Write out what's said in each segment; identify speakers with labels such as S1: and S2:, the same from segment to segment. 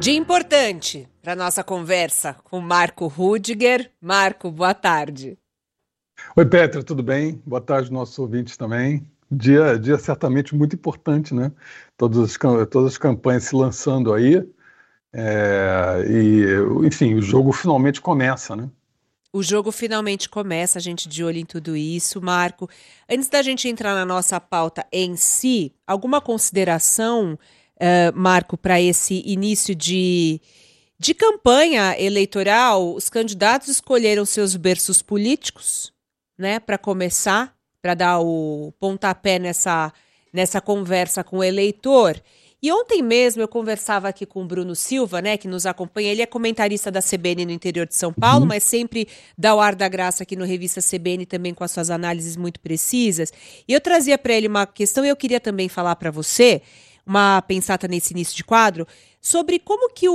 S1: Dia importante para nossa conversa com Marco Rudiger. Marco, boa tarde.
S2: Oi, Petra, tudo bem? Boa tarde, nossos ouvintes também. Dia certamente muito importante, né? Todas as campanhas se lançando aí, enfim, o jogo finalmente começa, né?
S1: O jogo finalmente começa, a gente de olho em tudo isso. Marco, antes da gente entrar na nossa pauta em si, alguma consideração, Marco, para esse início de campanha eleitoral? Os candidatos escolheram seus berços políticos, né, para começar, para dar o pontapé nessa conversa com o eleitor. E ontem mesmo eu conversava aqui com o Bruno Silva, né, que nos acompanha. Ele é comentarista da CBN no interior de São Paulo,
S2: Uhum.
S1: mas sempre dá o ar da graça aqui no Revista CBN também com as suas análises muito precisas. E eu trazia para ele uma questão e eu queria também falar para você, uma pensata nesse início de quadro, sobre como que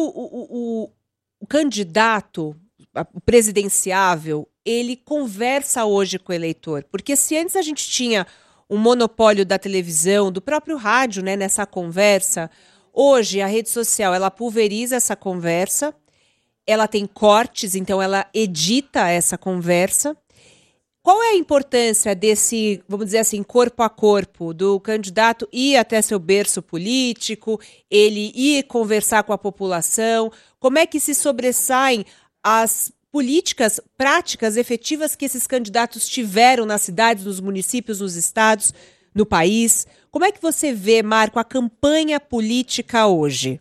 S1: o candidato, o presidenciável, ele conversa hoje com o eleitor. Porque se antes a gente tinha um monopólio da televisão, do próprio rádio, né, nessa conversa, hoje a rede social, ela pulveriza essa conversa, ela tem cortes, então ela edita essa conversa. Qual é a importância desse, vamos dizer assim, corpo a corpo, do candidato ir até seu berço político, ele ir conversar com a população? Como é que se sobressaem as políticas práticas, efetivas que esses candidatos tiveram nas cidades, nos municípios, nos estados, no país? Como é que você vê, Marco, a campanha política hoje?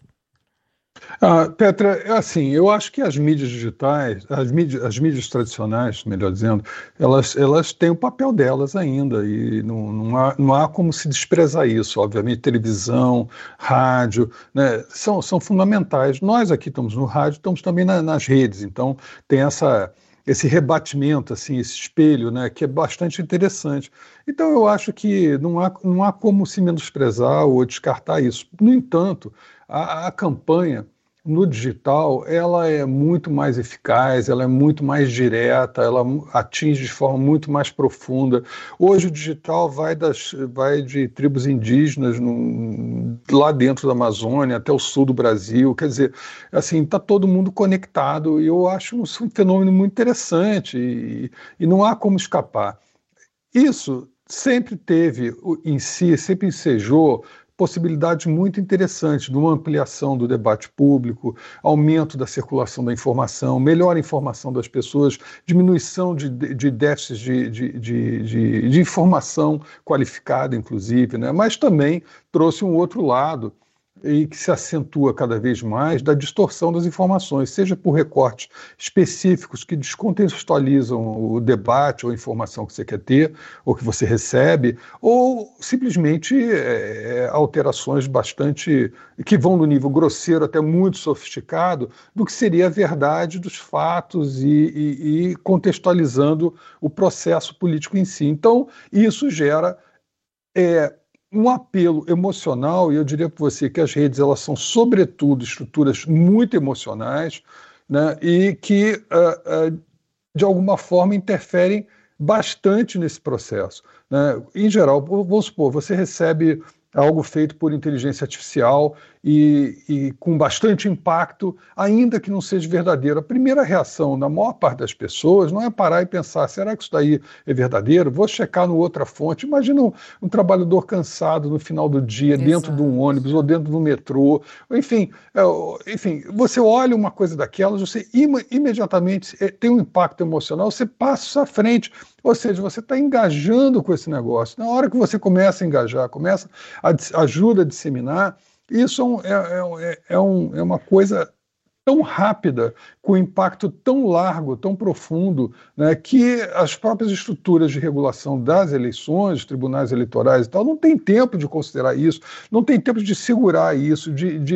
S2: Petra, assim, eu acho que as mídias digitais, as mídias tradicionais, melhor dizendo, elas têm o papel delas ainda e não há como se desprezar isso. Obviamente, televisão, rádio, né, são fundamentais. Nós aqui estamos no rádio, estamos também nas redes, então tem esse rebatimento, assim, esse espelho, né, que é bastante interessante. Então, eu acho que não há como se menosprezar ou descartar isso. No entanto, a campanha no digital, ela é muito mais eficaz, ela é muito mais direta, ela atinge de forma muito mais profunda. Hoje o digital vai de tribos indígenas lá dentro da Amazônia até o sul do Brasil, quer dizer, assim, está todo mundo conectado e eu acho isso um fenômeno muito interessante e não há como escapar. Isso sempre teve em si, sempre ensejou possibilidades muito interessantes de uma ampliação do debate público, aumento da circulação da informação, melhor informação das pessoas, diminuição de déficits de informação qualificada, inclusive, né? Mas também trouxe um outro lado e que se acentua cada vez mais da distorção das informações, seja por recortes específicos que descontextualizam o debate ou a informação que você quer ter, ou que você recebe, ou simplesmente alterações bastante que vão no nível grosseiro até muito sofisticado do que seria a verdade dos fatos e contextualizando o processo político em si. Então, isso gera um apelo emocional, e eu diria para você que as redes elas são, sobretudo, estruturas muito emocionais, né, e que, de alguma forma, interferem bastante nesse processo, né? Em geral, vamos supor, você recebe algo feito por inteligência artificial e com bastante impacto, ainda que não seja verdadeiro. A primeira reação na maior parte das pessoas não é parar e pensar, será que isso daí é verdadeiro? Vou checar no outra fonte. Imagina um trabalhador cansado no final do dia, dentro de um
S1: Exato.
S2: ônibus ou dentro do metrô, enfim, você olha uma coisa daquelas, você imediatamente tem um impacto emocional, você passa à frente, ou seja, você está engajando com esse negócio. Na hora que você começa a engajar, ajuda a disseminar, isso é uma coisa tão rápida, com impacto tão largo, tão profundo, né, que as próprias estruturas de regulação das eleições, tribunais eleitorais e tal, não tem tempo de considerar isso, não tem tempo de segurar isso,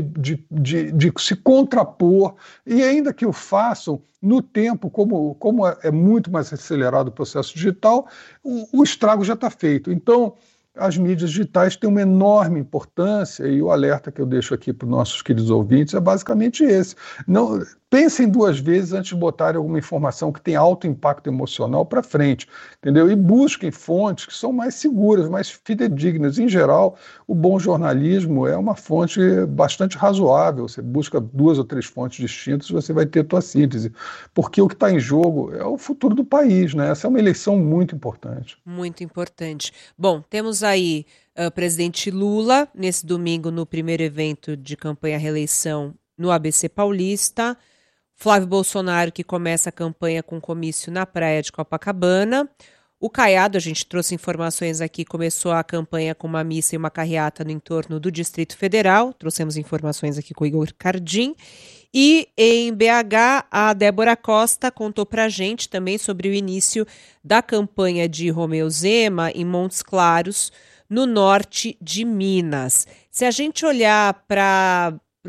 S2: de se contrapor, e ainda que o façam no tempo, como é muito mais acelerado o processo digital, o estrago já está feito. Então, as mídias digitais têm uma enorme importância e o alerta que eu deixo aqui para os nossos queridos ouvintes é basicamente esse. Não, pensem duas vezes antes de botarem alguma informação que tem alto impacto emocional para frente, entendeu? E busquem fontes que são mais seguras, mais fidedignas. Em geral, o bom jornalismo é uma fonte bastante razoável. Você busca 2 ou 3 fontes distintas, você vai ter a tua síntese. Porque o que está em jogo é o futuro do país, né? Essa é uma eleição muito importante.
S1: Muito importante. Bom, temos aí o presidente Lula, nesse domingo, no primeiro evento de campanha à reeleição no ABC Paulista. Flávio Bolsonaro, que começa a campanha com comício na praia de Copacabana. O Caiado, a gente trouxe informações aqui, começou a campanha com uma missa e uma carreata no entorno do Distrito Federal. Trouxemos informações aqui com o Igor Cardim. E em BH, a Débora Costa contou pra gente também sobre o início da campanha de Romeu Zema em Montes Claros, no norte de Minas. Se a gente olhar para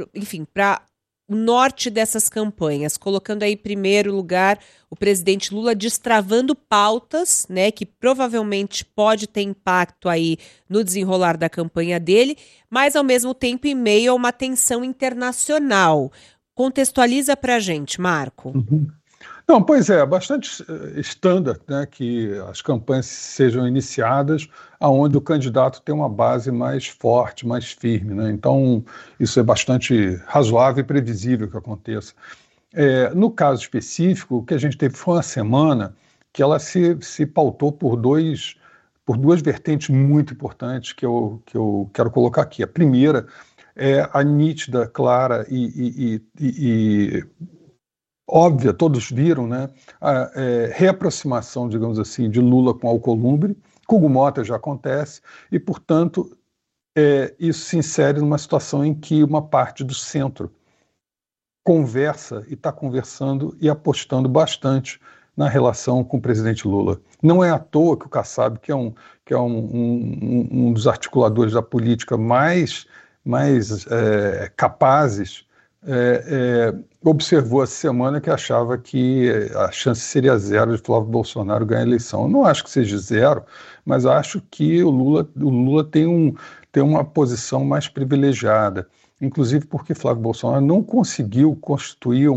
S1: o norte dessas campanhas, colocando aí em primeiro lugar o presidente Lula destravando pautas, né, que provavelmente pode ter impacto aí no desenrolar da campanha dele, mas ao mesmo tempo em meio a uma tensão internacional. Contextualiza pra gente, Marco.
S2: Uhum. Não, pois é, bastante standard, né, que as campanhas sejam iniciadas aonde o candidato tem uma base mais forte, mais firme, né? Então, isso é bastante razoável e previsível que aconteça. No caso específico, o que a gente teve foi uma semana que ela se pautou por duas vertentes muito importantes que eu quero colocar aqui. A primeira é a nítida, clara e óbvia, todos viram, né, a reaproximação, digamos assim, de Lula com Alcolumbre. Com o Mota já acontece, e, portanto, isso se insere numa situação em que uma parte do centro conversa e está conversando e apostando bastante na relação com o presidente Lula. Não é à toa que o Kassab, que é um dos articuladores da política mais capazes, observou essa semana que achava que a chance seria zero de Flávio Bolsonaro ganhar a eleição. Eu não acho que seja zero, mas acho que o Lula tem uma posição mais privilegiada, inclusive porque Flávio Bolsonaro não conseguiu constituir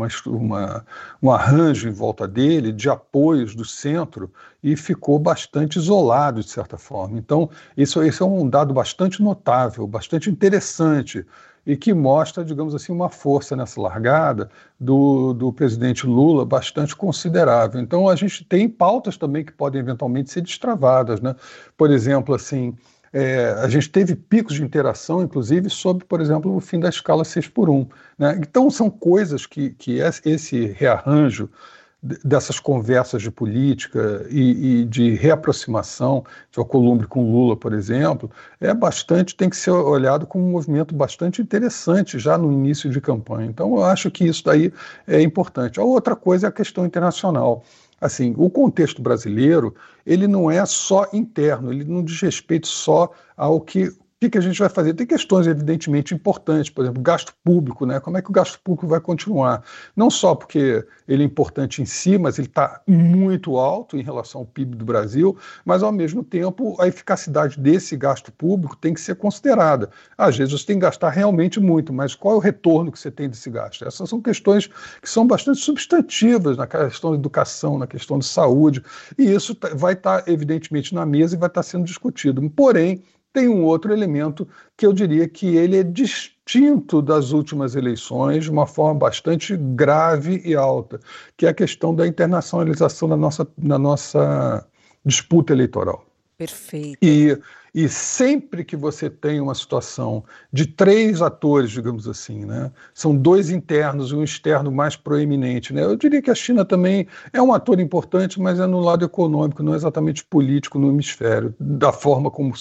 S2: um arranjo em volta dele de apoios do centro e ficou bastante isolado, de certa forma. Então, isso é um dado bastante notável, bastante interessante, e que mostra, digamos assim, uma força nessa largada do presidente Lula bastante considerável. Então, a gente tem pautas também que podem eventualmente ser destravadas, né? Por exemplo, assim, a gente teve picos de interação, inclusive, sobre, por exemplo, o fim da escala 6x1, né? Então, são coisas que esse rearranjo dessas conversas de política e de reaproximação de Alcolumbre com Lula, por exemplo, tem que ser olhado como um movimento bastante interessante já no início de campanha. Então, eu acho que isso daí é importante. A outra coisa é a questão internacional. Assim, o contexto brasileiro, ele não é só interno, ele não diz respeito só ao que a gente vai fazer. Tem questões, evidentemente, importantes, por exemplo, gasto público, né? Como é que o gasto público vai continuar? Não só porque ele é importante em si, mas ele está muito alto em relação ao PIB do Brasil, mas, ao mesmo tempo, a eficacidade desse gasto público tem que ser considerada. Às vezes você tem que gastar realmente muito, mas qual é o retorno que você tem desse gasto? Essas são questões que são bastante substantivas na questão da educação, na questão de saúde, e isso vai estar, evidentemente, na mesa e vai estar sendo discutido. Porém, tem um outro elemento que eu diria que ele é distinto das últimas eleições de uma forma bastante grave e alta, que é a questão da internacionalização da nossa disputa eleitoral.
S1: Perfeito.
S2: E sempre que você tem uma situação de 3 atores, digamos assim, né, são 2 internos e um externo mais proeminente, né, eu diria que a China também é um ator importante, mas é no lado econômico, não exatamente político no hemisfério, da forma como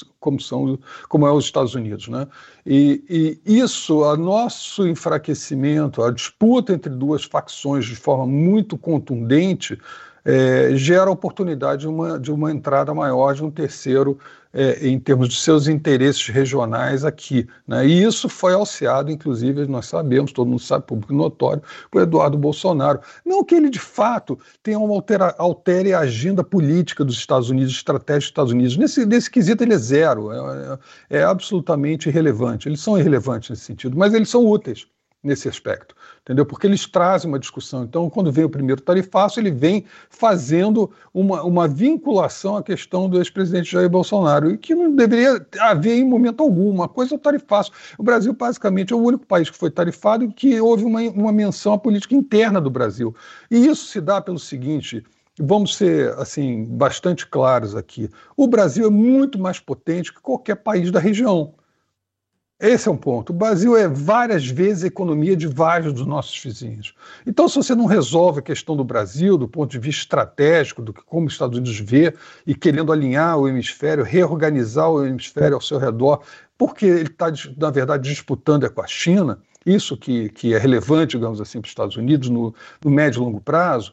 S2: é os Estados Unidos, né? E isso, o nosso enfraquecimento, a disputa entre 2 facções de forma muito contundente, gera a oportunidade de uma entrada maior de um terceiro em termos de seus interesses regionais aqui, né? E isso foi alçado, inclusive, nós sabemos, todo mundo sabe, público notório, por Eduardo Bolsonaro. Não que ele, de fato, altere a agenda política dos Estados Unidos, a estratégia dos Estados Unidos. Nesse quesito ele é zero, é absolutamente irrelevante. Eles são irrelevantes nesse sentido, mas eles são úteis. nesse aspecto, entendeu? Porque eles trazem uma discussão. Então, quando vem o primeiro tarifaço, ele vem fazendo uma vinculação à questão do ex-presidente Jair Bolsonaro, e que não deveria haver em momento algum. Uma coisa é o tarifaço. O Brasil, basicamente, é o único país que foi tarifado e que houve uma menção à política interna do Brasil. E isso se dá pelo seguinte: vamos ser assim bastante claros aqui. O Brasil é muito mais potente que qualquer país da região. Esse é um ponto. O Brasil é várias vezes a economia de vários dos nossos vizinhos. Então, se você não resolve a questão do Brasil, do ponto de vista estratégico, do que como os Estados Unidos vê, e querendo alinhar o hemisfério, reorganizar o hemisfério ao seu redor, porque ele está, na verdade, disputando com a China, isso que é relevante, digamos assim, para os Estados Unidos no médio e longo prazo,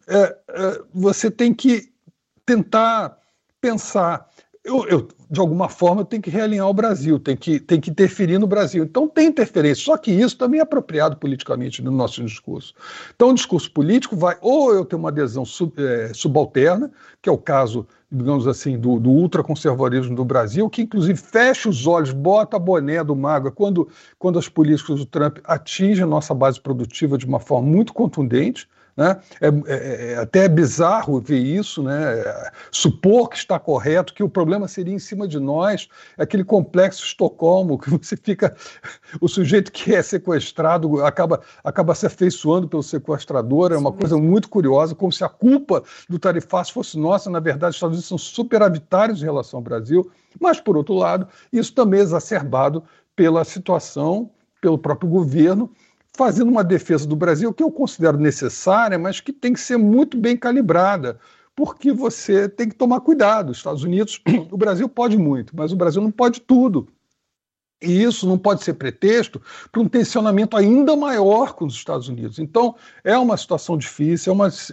S2: você tem que tentar pensar. De alguma forma, eu tenho que realinhar o Brasil, tem que interferir no Brasil. Então, tem interferência, só que isso também é apropriado politicamente no nosso discurso. Então, o discurso político vai, ou eu tenho uma adesão subalterna, que é o caso, digamos assim, do ultraconservadorismo do Brasil, que inclusive fecha os olhos, bota a boné do mago, quando as políticas do Trump atingem a nossa base produtiva de uma forma muito contundente, né? Até bizarro ver isso, né? Supor que está correto, que o problema seria em cima de nós, aquele complexo Estocolmo, que você fica, o sujeito que é sequestrado acaba se afeiçoando pelo sequestrador, é uma coisa muito curiosa, como se a culpa do tarifaço fosse nossa. Na verdade, os Estados Unidos são superavitários em relação ao Brasil, mas, por outro lado, isso também é exacerbado pela situação, pelo próprio governo, fazendo uma defesa do Brasil que eu considero necessária, mas que tem que ser muito bem calibrada, porque você tem que tomar cuidado. Os Estados Unidos, o Brasil pode muito, mas o Brasil não pode tudo. E isso não pode ser pretexto para um tensionamento ainda maior com os Estados Unidos. Então, é uma situação difícil,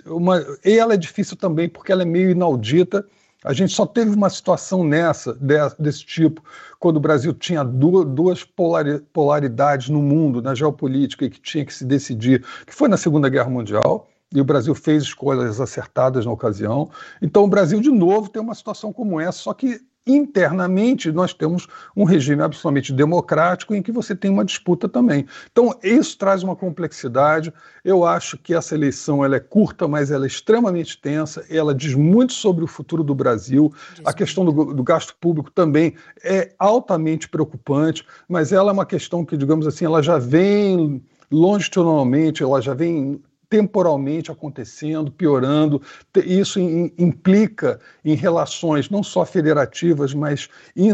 S2: e ela é difícil também porque ela é meio inaudita. A gente só teve uma situação desse tipo quando o Brasil tinha duas polaridades no mundo, na geopolítica, e que tinha que se decidir, que foi na Segunda Guerra Mundial, e o Brasil fez escolhas acertadas na ocasião. Então o Brasil, de novo, tem uma situação como essa, só que internamente nós temos um regime absolutamente democrático em que você tem uma disputa também. Então isso traz uma complexidade. Eu acho que essa eleição ela é curta, mas ela é extremamente tensa, ela diz muito sobre o futuro do Brasil. A questão do gasto público também é altamente preocupante, mas ela é uma questão que, digamos assim, ela já vem longitudinalmente, ela já vem temporalmente acontecendo, piorando. Isso implica em relações não só federativas, mas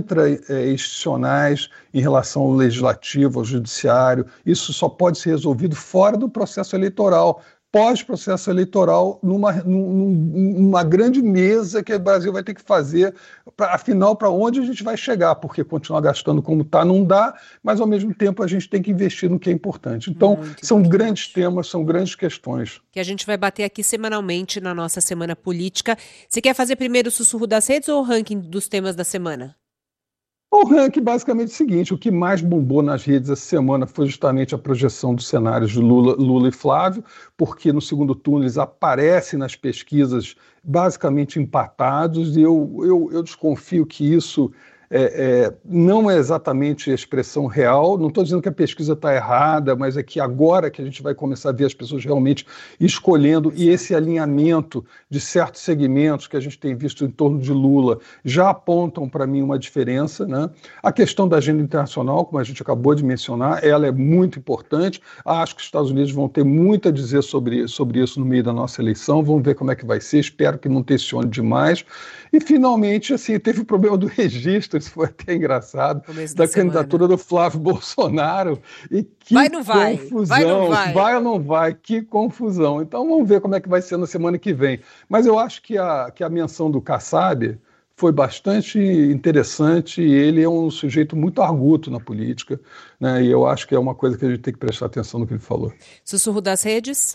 S2: intra-institucionais, em relação ao legislativo, ao judiciário. Isso só pode ser resolvido fora do processo eleitoral, pós-processo eleitoral, numa grande mesa que o Brasil vai ter que fazer, afinal, para onde a gente vai chegar, porque continuar gastando como está não dá, mas ao mesmo tempo a gente tem que investir no que é importante. Então, são grandes temas, são grandes questões.
S1: Que a gente vai bater aqui semanalmente na nossa Semana Política. Você quer fazer primeiro o sussurro das redes ou o ranking dos temas da semana?
S2: O ranking basicamente é o seguinte: o que mais bombou nas redes essa semana foi justamente a projeção dos cenários de Lula e Flávio, porque no segundo turno eles aparecem nas pesquisas basicamente empatados, e eu desconfio que isso não é exatamente a expressão real. Não estou dizendo que a pesquisa está errada, mas é que agora que a gente vai começar a ver as pessoas realmente escolhendo, e esse alinhamento de certos segmentos que a gente tem visto em torno de Lula já apontam para mim uma diferença, né? A questão da agenda internacional, como a gente acabou de mencionar, ela é muito importante. Acho que os Estados Unidos vão ter muito a dizer sobre isso no meio da nossa eleição. Vamos ver como é que vai ser. Espero que não tensione demais. E, finalmente, assim, teve o problema do registro, isso foi até engraçado, da candidatura do Flávio Bolsonaro. E que
S1: vai ou não vai?
S2: Confusão.
S1: Vai ou não vai?
S2: Vai ou não vai? Que confusão. Então, vamos ver como é que vai ser na semana que vem. Mas eu acho que a menção do Kassab foi bastante interessante, e ele é um sujeito muito arguto na política, né? E eu acho que é uma coisa que a gente tem que prestar atenção no que ele falou.
S1: Sussurro das redes?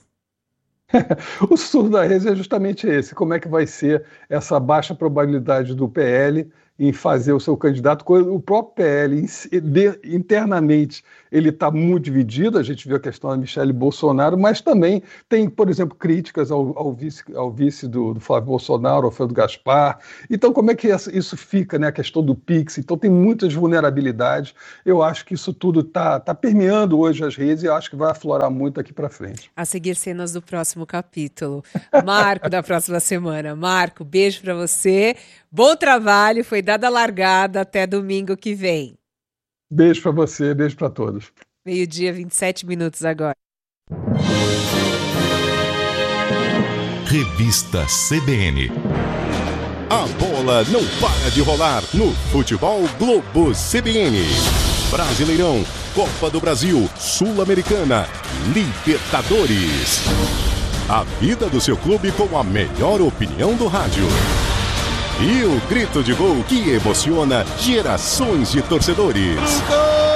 S2: O sussurro da rede é justamente esse: como é que vai ser essa baixa probabilidade do PL, em fazer o seu candidato. O próprio PL, internamente, ele está muito dividido. A gente viu a questão da Michele Bolsonaro, mas também tem, por exemplo, críticas ao vice do Flávio Bolsonaro, ao Alfredo Gaspar. Então, como é que isso fica, né? A questão do Pix. Então, tem muitas vulnerabilidades. Eu acho que isso tudo está permeando hoje as redes e eu acho que vai aflorar muito daqui para frente.
S1: A seguir, cenas do próximo capítulo. Marco, da próxima semana. Marco, beijo para você. Bom trabalho. Foi dada a largada. Até domingo que vem.
S2: Beijo para você, beijo para todos.
S1: 12h, 27 minutos agora.
S3: Revista CBN.
S4: A bola não para de rolar no Futebol Globo CBN. Brasileirão, Copa do Brasil, Sul-Americana, Libertadores. A vida do seu clube com a melhor opinião do rádio. E o grito de gol que emociona gerações de torcedores.